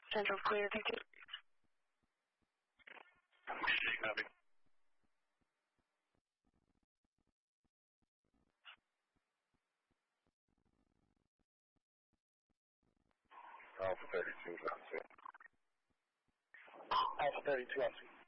Central clear, thank you. Copy. Alpha 32, Alpha 32, Alpha.